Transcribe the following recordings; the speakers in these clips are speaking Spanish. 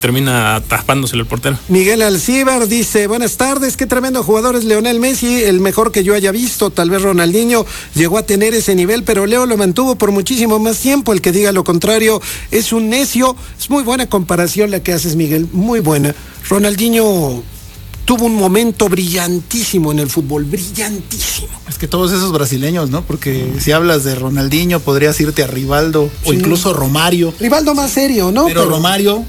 termina atrapándoselo el portero. Miguel Alcíbar dice, buenas tardes, qué tremendo jugador es Lionel Messi, el mejor que yo haya visto. Tal vez Ronaldinho llegó a tener ese nivel, pero Leo lo mantuvo por muchísimo más tiempo. El que diga lo contrario es un necio. Es muy buena comparación la que haces, Miguel, muy buena. Ronaldinho tuvo un momento brillantísimo en el fútbol, brillantísimo. Es que todos esos brasileños, ¿no? Porque si hablas de Ronaldinho, podrías irte a Rivaldo, o incluso Romario. Rivaldo más serio, ¿no? Pero Romario.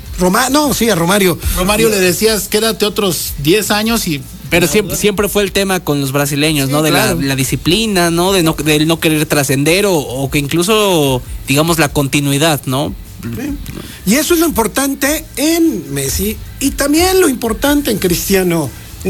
A Romario. Romario le decías, quédate otros 10 años y... Pero siempre fue el tema con los brasileños, sí, ¿no? De claro. la disciplina, ¿no? De no querer trascender o que incluso, digamos, la continuidad, ¿no? Sí. Y eso es lo importante en Messi y también lo importante en Cristiano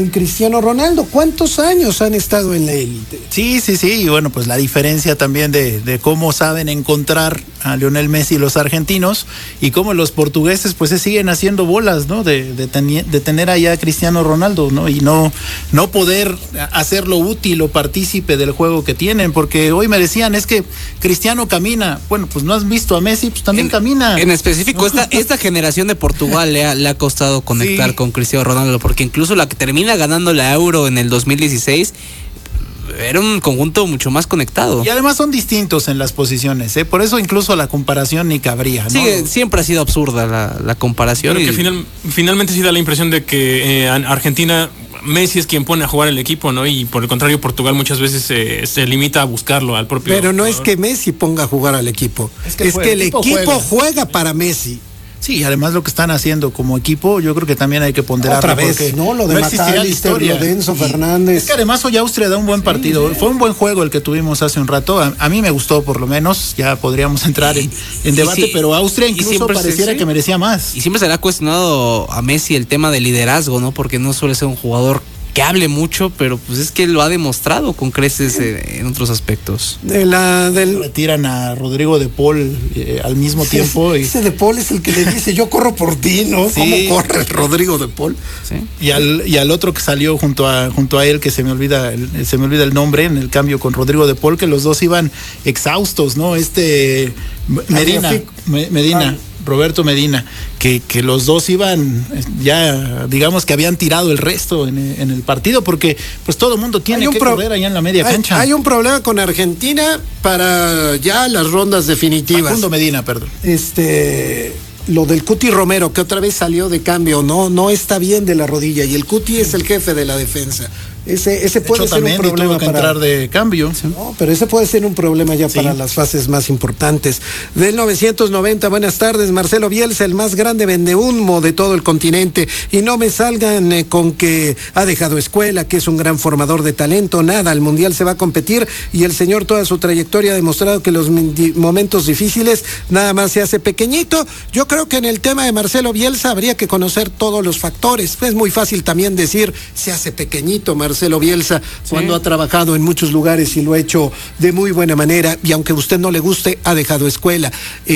Ronaldo. ¿Cuántos años han estado en la élite? Sí, y bueno, pues la diferencia también de cómo saben encontrar a Lionel Messi los argentinos y cómo los portugueses pues se siguen haciendo bolas, ¿no? De tener allá a Cristiano Ronaldo, ¿no? Y no poder hacerlo útil o partícipe del juego que tienen, porque hoy me decían, es que Cristiano camina. Bueno, pues no has visto a Messi, pues también camina. En específico, esta generación de Portugal le ha costado conectar con Cristiano Ronaldo, porque incluso la que termina ganando la Euro en el 2016 era un conjunto mucho más conectado. Y además son distintos en las posiciones, ¿eh? Por eso incluso la comparación ni cabría, ¿no? Sí, siempre ha sido absurda la comparación. Pero que finalmente sí da la impresión de que Argentina, Messi es quien pone a jugar el equipo, ¿no? Y por el contrario, Portugal muchas veces se limita a buscarlo al propio. Pero no jugador. Es que Messi ponga a jugar al equipo, es que el equipo juega para Messi. Sí, además lo que están haciendo como equipo, yo creo que también hay que ponderarlo. Otra vez, ¿no? Lo de McAllister, lo de Enzo Fernández. Es que además hoy Austria da un buen partido. Sí. Fue un buen juego el que tuvimos hace un rato. A mí me gustó, por lo menos. Ya podríamos entrar en debate, pero Austria incluso pareciera que merecía más. Y siempre se le ha cuestionado a Messi el tema del liderazgo, ¿no? Porque no suele ser un jugador que hable mucho, pero pues es que lo ha demostrado con creces en otros aspectos. Retiran a Rodrigo de Paul al mismo tiempo. Ese de Paul es el que le dice, yo corro por ti, ¿no? Sí. ¿Cómo corre Rodrigo de Paul? Sí. Y al otro que salió junto a él, que se me olvida el nombre, en el cambio con Rodrigo de Paul, que los dos iban exhaustos, ¿no? Medina. Roberto Medina, que los dos iban ya, digamos que habían tirado el resto en el partido, porque pues todo el mundo tiene que correr allá en la media cancha. Hay un problema con Argentina para ya las rondas definitivas. Facundo Medina, perdón. Lo del Cuti Romero, que otra vez salió de cambio, no está bien de la rodilla, y el Cuti es el jefe de la defensa. Ese puede ser un problema para entrar de cambio. No, pero ese puede ser un problema ya para las fases más importantes. Del 990, buenas tardes, Marcelo Bielsa, el más grande vendehumo de todo el continente, y no me salgan con que ha dejado escuela, que es un gran formador de talento, nada, al Mundial se va a competir y el señor toda su trayectoria ha demostrado que los momentos difíciles nada más se hace pequeñito. Yo creo que en el tema de Marcelo Bielsa habría que conocer todos los factores. Es muy fácil también decir se hace pequeñito Marcelo Bielsa cuando ha trabajado en muchos lugares y lo ha hecho de muy buena manera, y aunque a usted no le guste, ha dejado escuela.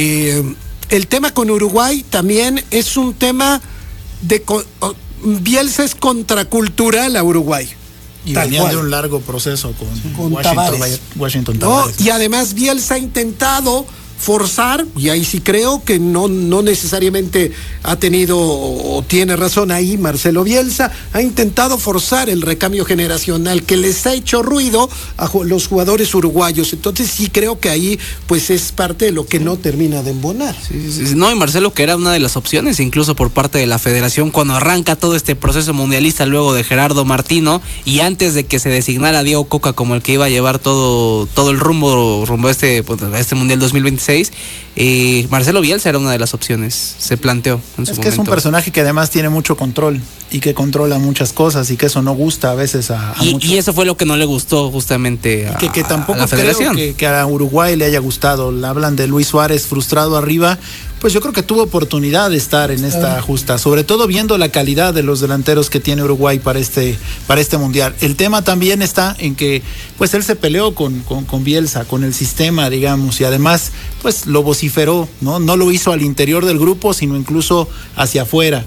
El tema con Uruguay también es un tema de Bielsa es contracultural a Uruguay. Y venían de un largo proceso con Washington Tavares. Y además Bielsa ha intentado forzar, y ahí sí creo que no necesariamente ha tenido o tiene razón ahí Marcelo Bielsa, ha intentado forzar el recambio generacional que les ha hecho ruido a los jugadores uruguayos. Entonces sí creo que ahí pues es parte de lo que no termina de embonar. Sí. No, y Marcelo, que era una de las opciones incluso por parte de la federación cuando arranca todo este proceso mundialista luego de Gerardo Martino y antes de que se designara a Diego Coca como el que iba a llevar todo el rumbo a este Mundial 2026. Marcelo Bielsa era una de las opciones, se planteó en su momento. Es un personaje que además tiene mucho control y que controla muchas cosas y que eso no gusta a veces a muchos. Y eso fue lo que no le gustó justamente a que tampoco a la federación. Creo que a Uruguay le haya gustado. Hablan de Luis Suárez frustrado arriba. Pues yo creo que tuvo oportunidad de estar en esta justa, sobre todo viendo la calidad de los delanteros que tiene Uruguay para este mundial. El tema también está en que pues él se peleó con Bielsa, con el sistema, digamos, y además pues lo vociferó, no lo hizo al interior del grupo, sino incluso hacia afuera,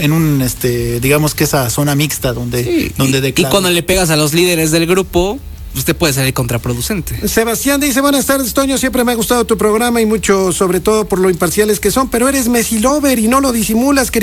digamos que esa zona mixta donde declara. Y cuando le pegas a los líderes del grupo, usted puede salir contraproducente. Sebastián dice, buenas tardes, Toño, siempre me ha gustado tu programa y mucho, sobre todo por lo imparciales que son, pero eres Messi lover y no lo disimulas,